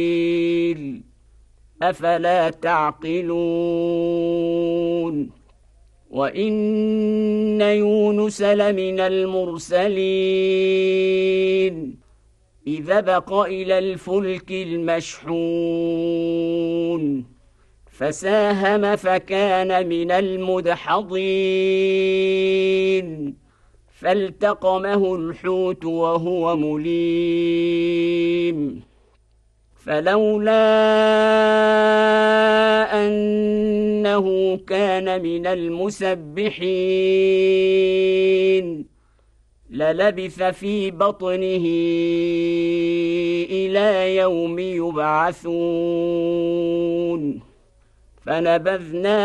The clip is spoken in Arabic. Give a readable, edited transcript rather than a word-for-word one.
أفلا تعقلون وإن يونس لمن المرسلين إذ أبق إلى الفلك المشحون فساهم فكان من المدحضين فالتقمه الحوت وهو مليم فلولا أنه كان من المسبحين للبث في بطنه إلى يوم يبعثون فنبذناه